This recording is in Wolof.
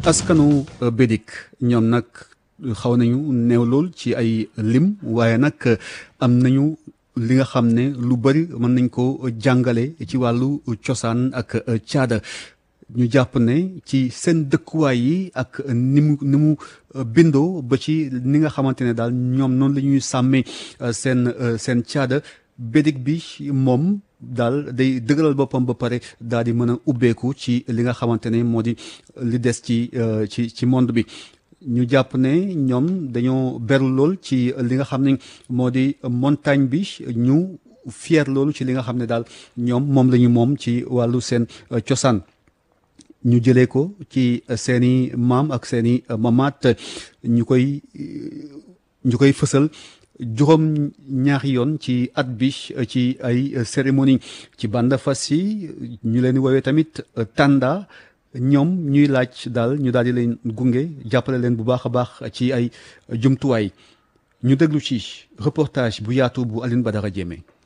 askanu Bédik ñoom nag xaw nañu néew lool ci ay lim waaye nag am nañu li nga xam ne lu bari mën nañ ko jàngale ci wàllu cosaan ak caada ñu jàpp ne ci seen dëkkuwaay yi ak ni mu bindoo ba ci ni nga xamante ne daal ñoom noonu la ñuy sàmmee seen caada Bédik bi moom daal day dëgëral boppam ba pare daal di mën a ubbeeku ci li nga xamante ne moo di li des ci monde bi ñu jàpp ne ñoom dañoo beru lool ci li nga xam ne moo di montagne bi ñu fier loolu ci li nga xam ne daal ñoom moom la ñu moom ci wàllu seen cosaan ñu jëlee ko ci seeni maam ak seeni mamaat ñu koy fësal juróom ñaari yoon ci at bi ci ay cérémonie ci banda fas yi ñu leen di woowee tamit tanda ñoom ñuy laaj daal ñu daal di leen gunge jàppale leen bu baax a baax ci ay jumtuwaay ñu déglu ci reportage bu yaatu bu Alioune Badara Diémé